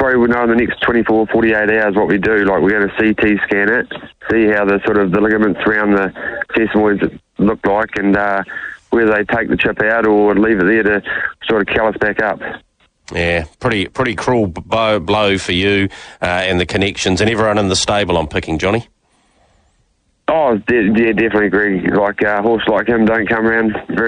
probably will know in the next 24, 48 hours what we do. Like, we're going to CT scan it, see how the sort of the ligaments around the sesamoids look like, and whether they take the chip out or leave it there to sort of callus back up. Yeah, pretty cruel blow for you and the connections and everyone in the stable, I'm picking, Johnny. Oh, yeah, definitely agree. Like, a horse like him don't come around very